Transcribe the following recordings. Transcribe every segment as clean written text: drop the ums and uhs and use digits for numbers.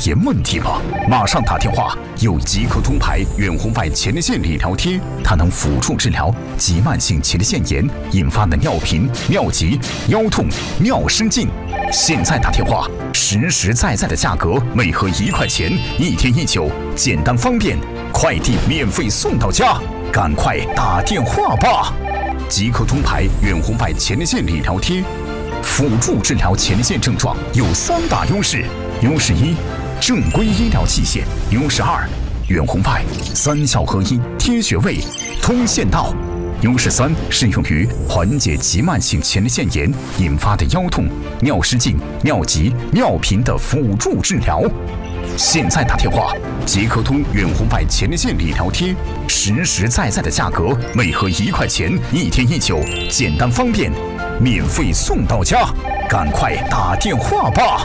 炎问题吗？马上打电话，有即刻通牌远红外前列腺理疗贴，它能辅助治疗急慢性前列腺炎引发的尿频、尿急、腰痛、尿失禁。现在打电话，实实在在的价格，每盒1块钱，1天1酒，简单方便，快递免费送到家，赶快打电话吧！即刻通牌远红外前列腺理疗贴。辅助治疗前列腺症状有3大优势：优势1，正规医疗器械；优势2，远红外3效合一，贴穴位，通线道；优势3，适用于缓解急慢性前列腺炎引发的腰痛、尿失禁、尿急、尿频的辅助治疗。现在打电话，即刻通远红外前列腺理疗贴，实实在在的价格，每盒1块钱，1天1酒，简单方便，免费送到家，赶快打电话吧！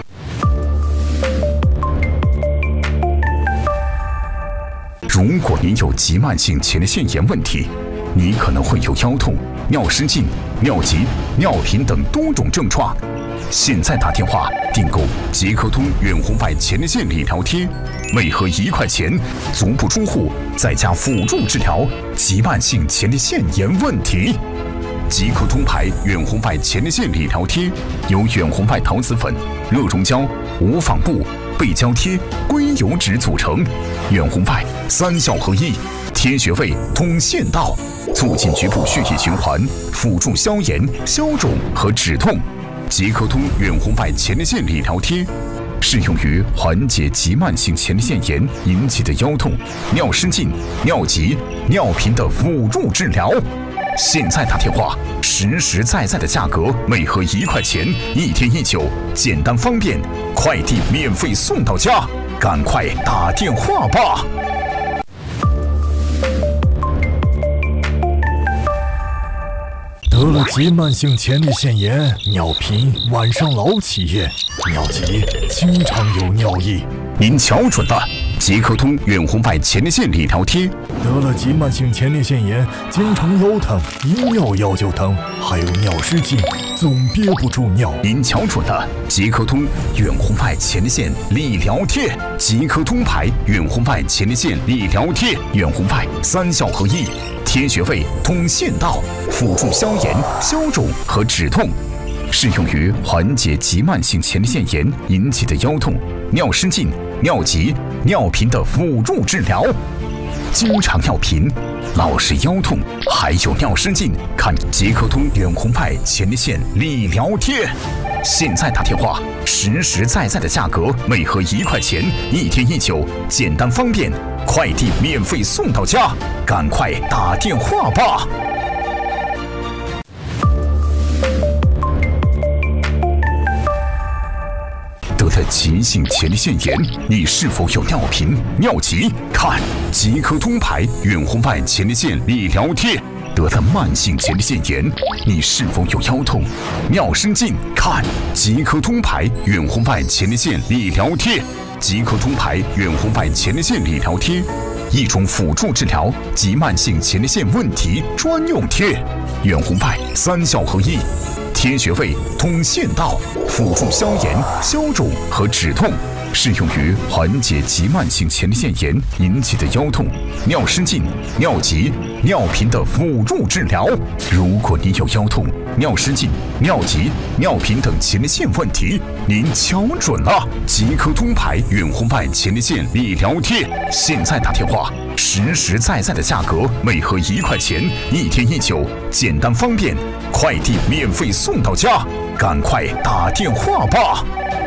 如果您有急慢性前列腺炎问题，你可能会有腰痛、尿失禁、尿急、尿频等多种症状。现在打电话订购即刻通远红外前列腺理疗贴，每盒1块钱，足不出户，在家辅助治疗急慢性前列腺炎问题。即刻通牌远红外前列腺理疗贴由远红外陶瓷粉、热熔胶、无纺布、背胶贴、硅油脂组成，远红外3效合一，贴穴位，通线道，促进局部血液循环，辅助消炎、消肿和止痛。即刻通远红外前列腺理疗贴适用于缓解急慢性前列腺炎引起的腰痛、尿失禁、尿急、尿频的辅助治疗。现在打电话，实实在在的价格，每盒1块钱，1天1酒，简单方便，快递免费送到家，赶快打电话吧！ 得了急慢性前列腺炎，尿频，晚上老起夜，尿急，经常有尿意。 您瞧准了，即刻通远红外前列腺理疗贴。 得了急慢性前列腺炎，经常腰疼，一尿腰就疼，还有尿失禁，总憋不住尿。 您瞧准了，即刻通远红外前列腺理疗贴，即刻通牌远红外前列腺理疗贴，远红外3效合一，贴穴位，通线道，辅助消炎、消肿和止痛，适用于缓解急慢性前列腺炎引起的腰痛、尿失禁、尿急、尿频的辅助治疗。经常尿频、老是腰痛，还有尿失禁，看即刻通远红外前列腺理疗贴。现在打电话，实实在在的价格，每盒1块钱，1天1酒，简单方便，快递免费送到家，赶快打电话吧！得了急性前列腺炎，你是否有尿频、尿急？看即刻通牌远红外前列腺理疗贴。得了慢性前列腺炎，你是否有腰痛、尿失禁？看即刻通牌远红外前列腺理疗贴。即刻通牌远红外前列腺理疗贴，一种辅助治疗急慢性前列腺问题专用贴，远红外3效合一，贴穴位，通线道，辅助消炎、消肿和止痛，适用于缓解急慢性前列腺炎引起的腰痛、尿失禁、尿急、尿频的辅助治疗。如果你有腰痛、尿失禁、尿急、尿频等前列腺问题，您瞧准了，即刻通牌远红外前列腺理疗贴。现在打电话，实实在在的价格，每盒1块钱，1天1酒，简单方便，快递免费送到家，赶快打电话吧！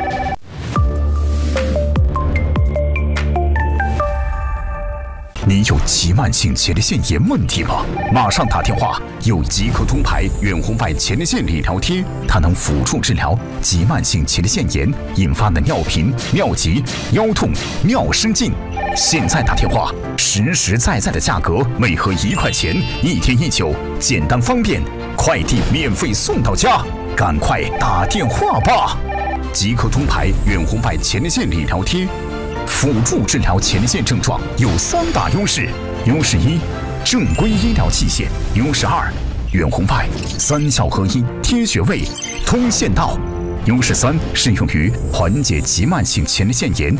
你有急慢性前列腺炎问题吗？马上打电话，有即刻通牌远红外前列腺理疗贴，它能辅助治疗急慢性前列腺炎引发的尿频、尿急、腰痛、尿失禁。现在打电话，实实在在的价格，每盒1块钱，1天1酒，简单方便，快递免费送到家，赶快打电话吧！即刻通牌远红外前列腺理疗贴。辅助治疗前列腺症状有3大优势：优势1，正规医疗器械；优势2，远红外3效合一，贴穴位，通线道；优势3，适用于缓解急慢性前列腺炎